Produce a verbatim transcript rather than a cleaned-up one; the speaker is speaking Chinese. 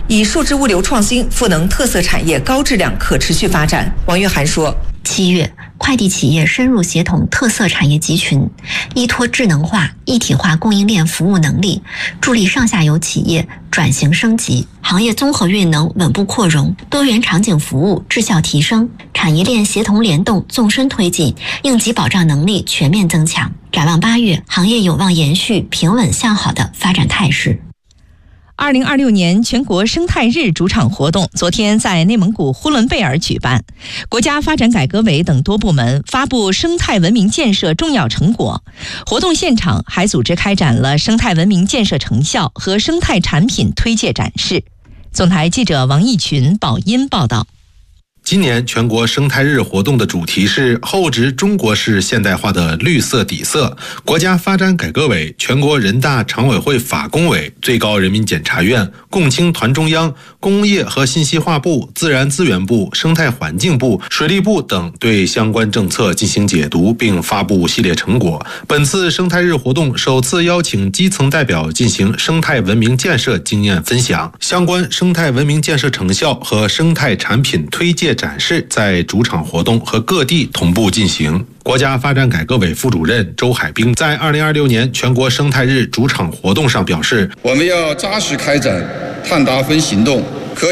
以数字物流创新赋能特色产业高质量可持续发展。王玉涵说， 七月，快递企业深入协同特色产业集群，依托智能化、一体化供应链服务能力，助力上下游企业转型升级，行业综合运能稳步扩容，多元场景服务质效提升，产业链协同联动纵深推进，应急保障能力全面增强。展望八月，行业有望延续平稳向好的发展态势。 二零二六年全国生态日主场活动昨天在内蒙古呼伦贝尔举办，国家发展改革委等多部门发布生态文明建设重要成果。活动现场还组织开展了生态文明建设成效和生态产品推介展示。总台记者王义群、宝音报道。 今年全国生态日活动的主题是厚植中国式现代化的绿色底色。国家发展改革委、全国人大常委会法工委、最高人民检察院、共青团中央、工业和信息化部、自然资源部、生态环境部、水利部等对相关政策进行解读并发布系列成果。本次生态日活动首次邀请基层代表进行生态文明建设经验分享，相关生态文明建设成效和生态产品推介展示在主场活动和各地同步进行。国家发展改革委副主任周海兵在二零二六年全国生态日主场活动上表示， 我们要扎实开展碳达峰行动，